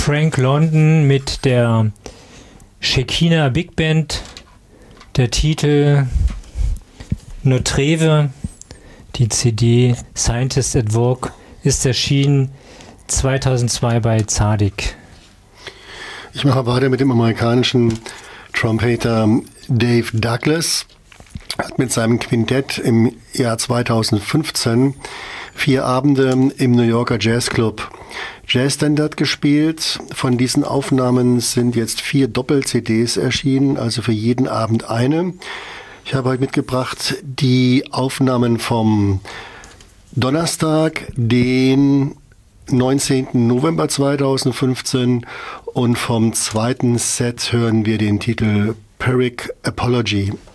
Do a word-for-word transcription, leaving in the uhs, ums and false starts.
Frank London mit der Shekinah Big Band, der Titel Notre. Die C D Scientist at Work ist erschienen zweitausendzwei bei Tzadik. Ich mache weiter mit dem amerikanischen Trompeter Dave Douglas. Hat mit seinem Quintett im Jahr zweitausendfünfzehn vier Abende im New Yorker Jazzclub Jazz Standard gespielt. Von diesen Aufnahmen sind jetzt vier Doppel-C Ds erschienen, also für jeden Abend eine. Ich habe heute mitgebracht die Aufnahmen vom Donnerstag, den neunzehnten November zweitausendfünfzehn, und vom zweiten Set hören wir den Titel Pyrrhic Apology.